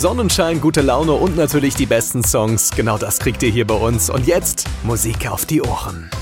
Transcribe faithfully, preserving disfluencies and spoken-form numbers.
Sonnenschein, gute Laune und natürlich die besten Songs. Genau das kriegt ihr hier bei uns. Und jetzt Musik auf die Ohren.